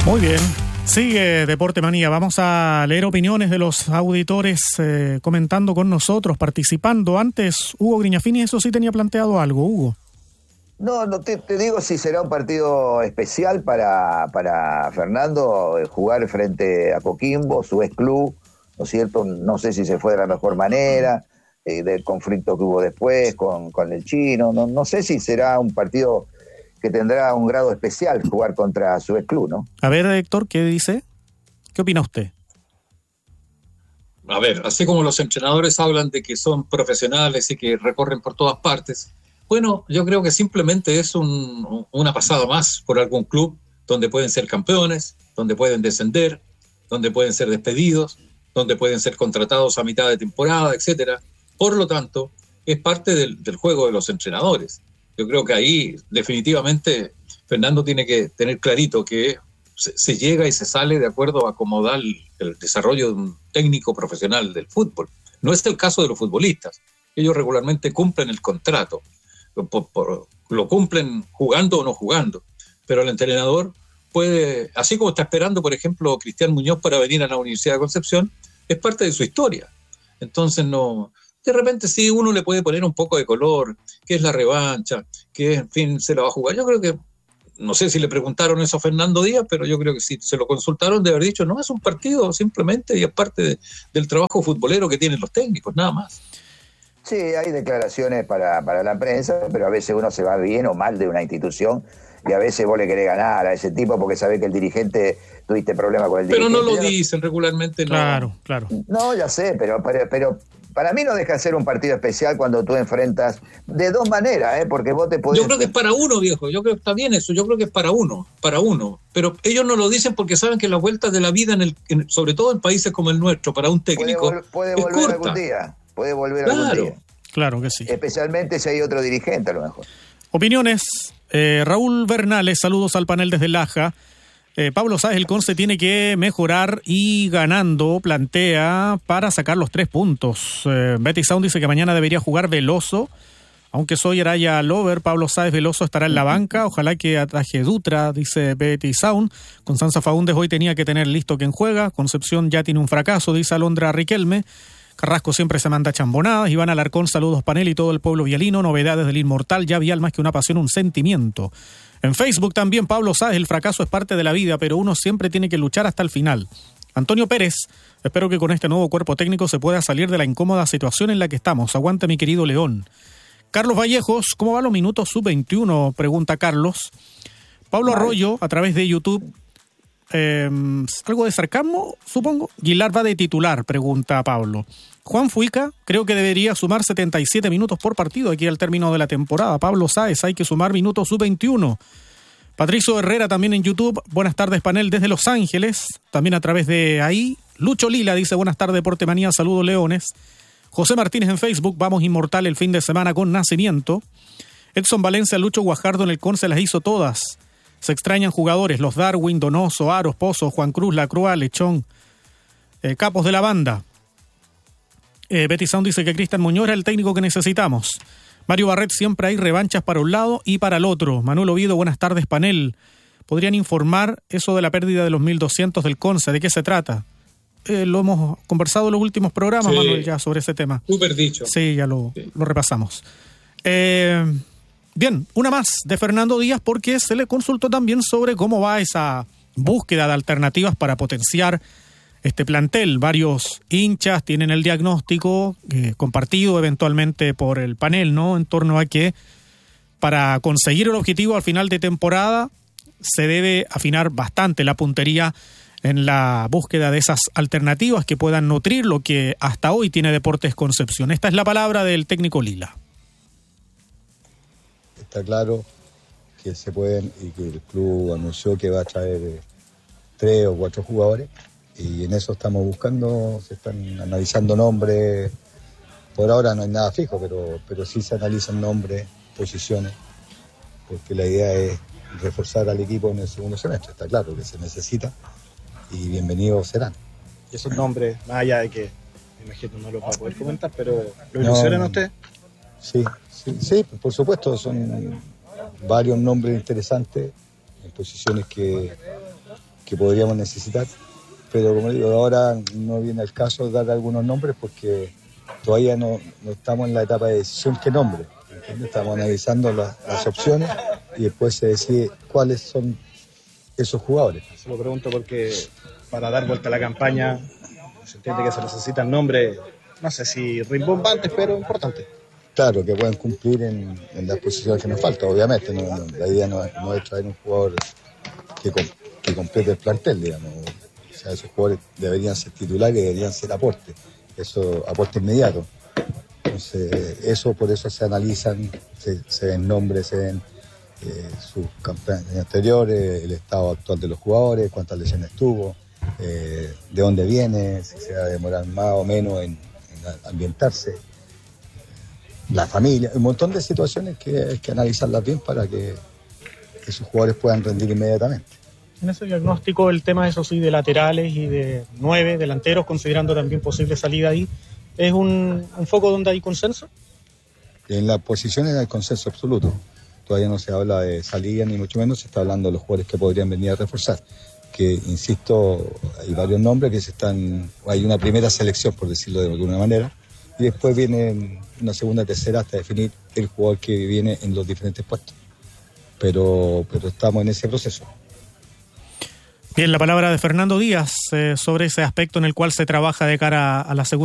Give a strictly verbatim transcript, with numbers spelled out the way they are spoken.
Muy bien. Sigue Deporte Manía. Vamos a leer opiniones de los auditores eh, comentando con nosotros, participando. Antes, Hugo Griñafini, eso sí tenía planteado algo, Hugo. No, no te, te digo si será un partido especial para, para Fernando, eh, jugar frente a Coquimbo, su ex club, ¿no es cierto? No sé si se fue de la mejor manera, eh, del conflicto que hubo después con, con el chino. No, no sé si será un partido que tendrá un grado especial jugar contra su ex club, ¿no? A ver, Héctor, ¿qué dice? ¿Qué opina usted? A ver, así como los entrenadores hablan de que son profesionales y que recorren por todas partes, bueno, yo creo que simplemente es un, una pasada más por algún club donde pueden ser campeones, donde pueden descender, donde pueden ser despedidos, donde pueden ser contratados a mitad de temporada, etcétera. Por lo tanto, es parte del, del juego de los entrenadores. Yo creo que ahí definitivamente Fernando tiene que tener clarito que se, se llega y se sale de acuerdo a cómo da el, el desarrollo de un técnico profesional del fútbol. No es el caso de los futbolistas. Ellos regularmente cumplen el contrato. Por, por, lo cumplen jugando o no jugando. Pero el entrenador puede, así como está esperando, por ejemplo, Cristian Muñoz para venir a la Universidad de Concepción, es parte de su historia. Entonces no... De repente sí, uno le puede poner un poco de color, que es la revancha, que en fin se la va a jugar. Yo creo que, no sé si le preguntaron eso a Fernando Díaz, pero yo creo que si se lo consultaron de haber dicho, no, es un partido simplemente y es parte de, del trabajo futbolero que tienen los técnicos, nada más. Sí, hay declaraciones para, para la prensa, pero a veces uno se va bien o mal de una institución y a veces vos le querés ganar a ese tipo porque sabés que el dirigente tuviste problemas con el pero dirigente. Pero no lo dicen regularmente, no. Claro, claro. No, ya sé, pero, pero, pero para mí no deja de ser un partido especial cuando tú enfrentas de dos maneras, ¿eh? Porque vos te podés... Yo creo que es para uno, viejo, yo creo que está bien eso, yo creo que es para uno, para uno, pero ellos no lo dicen porque saben que las vueltas de la vida, en el, en, sobre todo en países como el nuestro, para un técnico, puede, vol- puede es volver corta. algún día, puede volver Claro. algún día. Claro que sí. Especialmente si hay otro dirigente a lo mejor. Opiniones. Eh, Raúl Bernales, saludos al panel desde Laja. Eh, Pablo Sáez, el Conce tiene que mejorar y ganando plantea para sacar los tres puntos. Eh, Betty Sound dice que mañana debería jugar Veloso. Aunque soy Araya Lover, Pablo Sáez Veloso estará en la banca. Ojalá que ataje Dutra, dice Betty Sound. Constanza Faúndez hoy tenía que tener listo quien juega. Concepción ya tiene un fracaso, dice Alondra Riquelme. Carrasco siempre se manda chambonadas. Iván Alarcón, saludos panel y todo el pueblo vialino. Novedades del Inmortal, ya Vial más que una pasión, un sentimiento. En Facebook también Pablo Sáez, el fracaso es parte de la vida, pero uno siempre tiene que luchar hasta el final. Antonio Pérez, espero que con este nuevo cuerpo técnico se pueda salir de la incómoda situación en la que estamos. Aguante mi querido León. Carlos Vallejos, ¿cómo van los minutos sub veintiuno? Pregunta Carlos. Pablo Arroyo, a través de YouTube, eh, algo de sarcasmo, supongo. Guilar va de titular, pregunta Pablo. Juan Fuica, creo que debería sumar setenta y siete minutos por partido aquí al término de la temporada. Pablo Sáez, hay que sumar minutos sub veintiuno. Patricio Herrera también en YouTube. Buenas tardes, panel desde Los Ángeles. También a través de ahí. Lucho Lila dice, buenas tardes, Deporte Manía, saludos Leones. José Martínez en Facebook, vamos inmortal el fin de semana con Nacimiento. Edson Valencia, Lucho Guajardo en el Conce las hizo todas. Se extrañan jugadores, los Darwin, Donoso, Aros, Pozo, Juan Cruz, Lacroix, Lechón, eh, capos de la banda. Eh, Betty Sound dice que Cristian Muñoz era el técnico que necesitamos. Mario Barret, siempre hay revanchas para un lado y para el otro. Manuel Oviedo, buenas tardes, panel. ¿Podrían informar eso de la pérdida de los mil doscientos del Conce? ¿De qué se trata? Eh, lo hemos conversado en los últimos programas, sí, Manuel, ya sobre ese tema. Súper dicho. Sí, ya lo, sí. lo repasamos. Eh, bien, una más de Fernando Díaz, porque se le consultó también sobre cómo va esa búsqueda de alternativas para potenciar este plantel. Varios hinchas tienen el diagnóstico eh, compartido eventualmente por el panel, ¿no? En torno a que para conseguir el objetivo al final de temporada se debe afinar bastante la puntería en la búsqueda de esas alternativas que puedan nutrir lo que hasta hoy tiene Deportes Concepción. Esta es la palabra del técnico Lila. Está claro que se pueden, y que el club anunció que va a traer eh, tres o cuatro jugadores, y en eso estamos buscando, se están analizando nombres. Por ahora no hay nada fijo, pero, pero sí se analizan nombres, posiciones, porque la idea es reforzar al equipo en el segundo semestre. Está claro que se necesita y bienvenidos serán. Y esos nombres, más allá de que me imagino no los va a poder comentar, pero ¿lo ilusionan no, a usted? Sí, sí, sí, por supuesto, son varios nombres interesantes en posiciones que, que podríamos necesitar, pero como digo, ahora no viene al caso dar algunos nombres porque todavía no, no estamos en la etapa de decisión qué nombre, ¿entiendes? Estamos analizando la, las opciones y después se decide cuáles son esos jugadores. Se lo pregunto porque para dar vuelta a la campaña se entiende que se necesitan nombres, no sé si rimbombantes, pero importantes. Claro, que pueden cumplir en, en las posiciones que nos faltan, obviamente. No, no, la idea no, no es traer un jugador que, que complete el plantel, digamos. O sea, esos jugadores deberían ser titulares, deberían ser aportes. Eso, aporte inmediato. Entonces, eso por eso se analizan, se, se ven nombres, se ven eh, sus campañas anteriores, el estado actual de los jugadores, cuántas lesiones tuvo, eh, de dónde viene, si se va a demorar más o menos en, en ambientarse. La familia, un montón de situaciones que hay que analizarlas bien para que esos jugadores puedan rendir inmediatamente. En ese diagnóstico, el tema, eso sí, de laterales y de nueve delanteros, considerando también posible salida ahí, ¿es un, un foco donde hay consenso? En las posiciones hay consenso absoluto. Todavía no se habla de salida, ni mucho menos se está hablando de los jugadores que podrían venir a reforzar. Que, insisto, hay varios nombres que se están... Hay una primera selección, por decirlo de alguna manera, y después viene una segunda, tercera hasta definir el jugador que viene en los diferentes puestos. Pero, pero estamos en ese proceso. Bien, la palabra de Fernando Díaz eh, sobre ese aspecto en el cual se trabaja de cara a la segunda